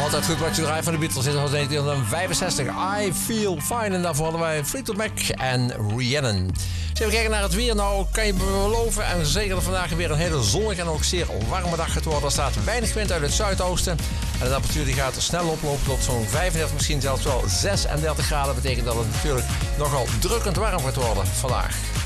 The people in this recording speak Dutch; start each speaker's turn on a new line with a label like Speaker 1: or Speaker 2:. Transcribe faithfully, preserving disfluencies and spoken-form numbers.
Speaker 1: Altijd goed wat je draait van de Beatles. Dit was negentien vijfenzestig. I Feel Fine. En daarvoor hadden wij Fleetwood Mac en Rhiannon. Dus even kijken naar het weer. Nou, kan je beloven. En zeker dat vandaag weer een hele zonnige en ook zeer warme dag gaat worden. Er staat weinig wind uit het zuidoosten. En de temperatuur die gaat snel oplopen tot zo'n vijfendertig, misschien zelfs wel zesendertig graden. Dat betekent dat het natuurlijk nogal drukkend warm gaat worden vandaag.